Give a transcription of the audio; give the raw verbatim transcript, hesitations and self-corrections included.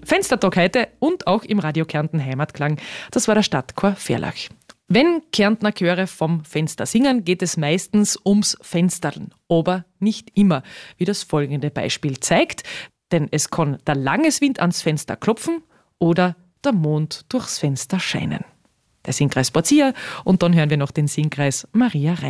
Fenstertag heute und auch im Radio Kärnten Heimatklang. Das war der Stadtchor Verlach. Wenn Kärntner Chöre vom Fenster singen, geht es meistens ums Fensterln. Aber nicht immer, wie das folgende Beispiel zeigt. Denn es kann der Langeswind ans Fenster klopfen oder der Mond durchs Fenster scheinen. Der Singkreis Borzia und dann hören wir noch den Singkreis Maria Rein.